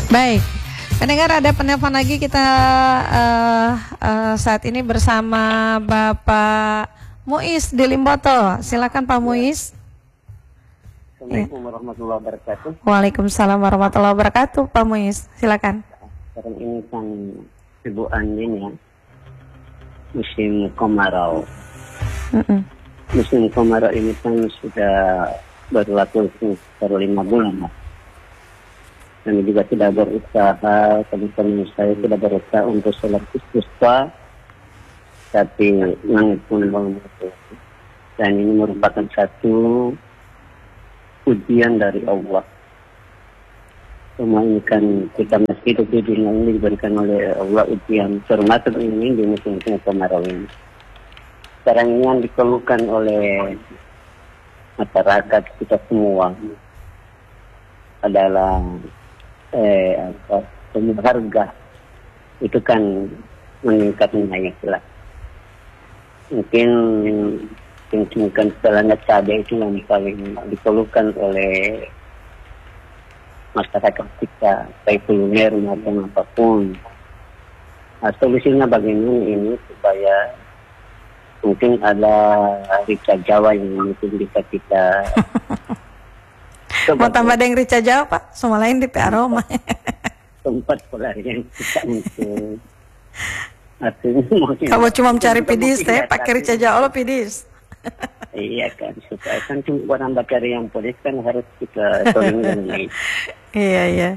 Baik, pendengar, ada penelpon lagi kita saat ini bersama Bapak Muiz di Limboto. Silakan Pak Muiz. Assalamualaikum warahmatullahi wabarakatuh. Waalaikumsalam warahmatullahi wabarakatuh, Pak Muiz. Silakan. Sekarang ini kan Ibu Andin ya, musim kemarau. Musim kemarau ini kan sudah berlaku sekitar 5 bulan. Kami juga tidak berusaha, teman-teman saya tidak berusaha untuk sholat istisqa, tapi langit pun belum betul. Dan ini merupakan satu ujian dari Allah. Semua ini kan kita masih hidup di dunia ini diberikan oleh Allah ujian, termasuk ini di musim kemarau ini. Sekarang ini yang dikeluhkan oleh masyarakat kita semua adalah harga itu kan meningkat naik lah. Mungkin setelahnya cabai itu yang paling dikeluhkan oleh masyarakat kita, baik kuliner maupun apapun. Nah, solusinya bagaimana ini supaya mungkin ada rica Jawa yang mungkin bisa kita mau tambah ada yang rica Jawa, Pak? Semua lain di aroma. Tempat pola yang kita untuk artinya kamu cuma mencari pidis teh, pakai rica Jawa lo pidis. Iya kan, supaya kan cuma orang bakari yang polis kan harus kita tolong dengan itu. Iya.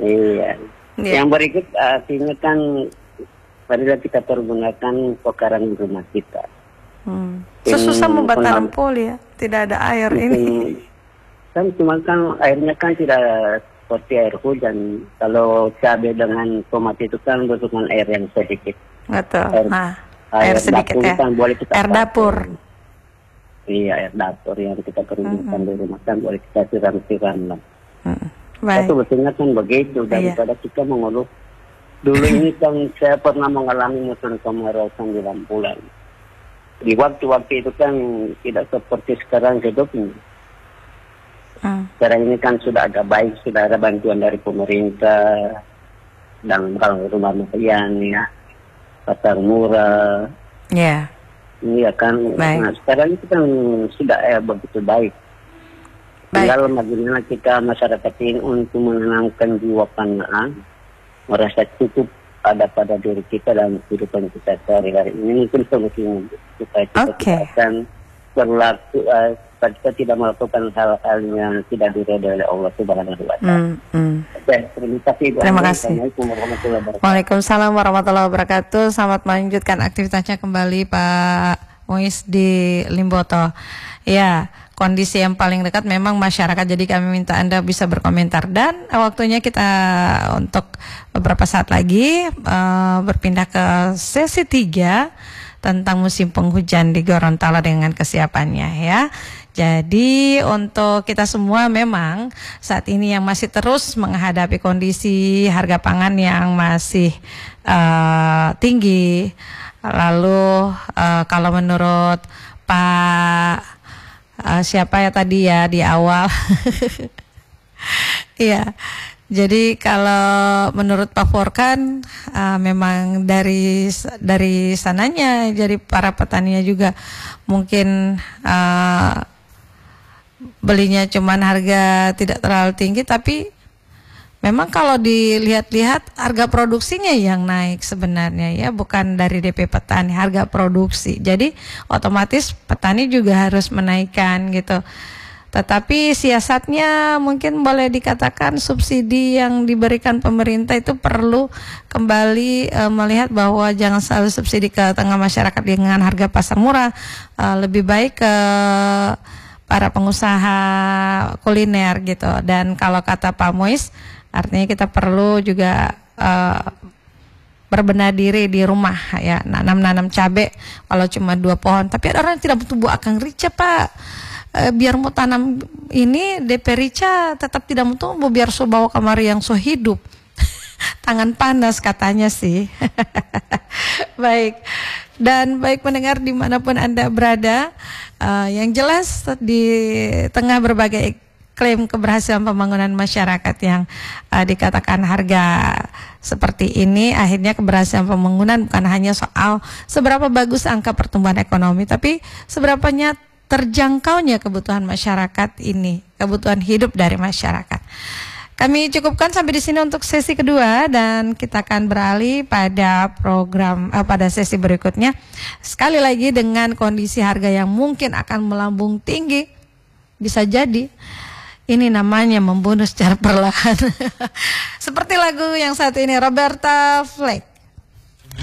Yang berikut artinya kan marilah kita pergunakan pekaran rumah kita. Susah membuat tanam poli ya, tidak ada air ini. Kan cuma kan airnya kan tidak seperti air hujan. Kalau cabai dengan tomat itu kan butuhkan air yang sedikit. Betul. Air sedikit ya. Kan boleh kita air dapur. Iya, air dapur yang kita pergunakan di rumah kan boleh kita siram-siram lah. Baik. Itu betulnya kan begitu daripada kita mengeluh. Dulu ini kan saya pernah mengalami musim kemarau 9 bulan. Di waktu-waktu itu kan tidak seperti sekarang hidupnya. Sekarang ini kan sudah agak baik, sudah ada bantuan dari pemerintah dan kalau rumah makan ya, pasar murah. Iya. Iya kan. Nah, sekarang itu kan sudah begitu baik. Tinggal bagaimana kita masyarakat ini untuk menenangkan jiwa panah, merasa cukup ada pada diri kita dan kehidupan kita sehari-hari. Ini mungkin solusinya supaya kita akan berlaku. Kita tidak melakukan hal-hal yang tidak diridhoi oleh Allah Subhanahu wa Ta'ala. Terima kasih. Terima kasih. Waalaikumsalam warahmatullahi wabarakatuh. Selamat melanjutkan aktivitasnya kembali Pak Muiz di Limboto. Ya, kondisi yang paling dekat memang masyarakat, jadi kami minta Anda bisa berkomentar. Dan waktunya kita untuk beberapa saat lagi berpindah ke sesi 3 tentang musim penghujan di Gorontalo dengan kesiapannya ya. Jadi untuk kita semua memang saat ini yang masih terus menghadapi kondisi harga pangan yang masih tinggi. Lalu kalau menurut Pak siapa ya tadi ya di awal, iya. Jadi kalau menurut Pak Forkan memang dari sananya, jadi para petaninya juga mungkin belinya cuman harga tidak terlalu tinggi, tapi memang kalau dilihat-lihat harga produksinya yang naik sebenarnya ya, bukan dari DP petani, harga produksi. Jadi otomatis petani juga harus menaikkan gitu. Tetapi siasatnya mungkin boleh dikatakan subsidi yang diberikan pemerintah itu perlu kembali melihat bahwa jangan selalu subsidi ke tengah masyarakat dengan harga pasar murah, lebih baik ke para pengusaha kuliner gitu. Dan kalau kata Pak Muiz, artinya kita perlu juga berbenah diri di rumah ya, nanam cabai walau cuma 2 pohon. Tapi ada orang yang tidak butuh buah akang rica Pak. Biar mau tanam ini DP rica tetap tidak mau tumbuh, biar so bawa kamari yang so hidup. Tangan panas katanya sih. Baik. Dan baik pendengar dimanapun Anda berada, yang jelas di tengah berbagai klaim keberhasilan pembangunan masyarakat yang dikatakan harga seperti ini, akhirnya keberhasilan pembangunan bukan hanya soal seberapa bagus angka pertumbuhan ekonomi, tapi seberapanya terjangkaunya kebutuhan masyarakat ini, kebutuhan hidup dari masyarakat. Kami cukupkan sampai di sini untuk sesi kedua, dan kita akan beralih pada pada sesi berikutnya. Sekali lagi dengan kondisi harga yang mungkin akan melambung tinggi, bisa jadi ini namanya membunuh secara perlahan. Seperti lagu yang satu ini, Roberta Fleck.